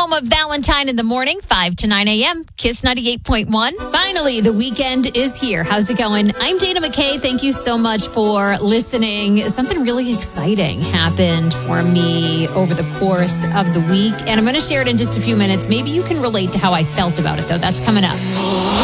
home of Valentine in the morning, 5 to 9 a.m., Kiss 98.1. Finally, the weekend is here. How's it going? I'm Dana McKay. Thank you so much for listening. Something really exciting happened for me over the course of the week, and I'm going to share it in just a few minutes. Maybe you can relate to how I felt about it, though. That's coming up.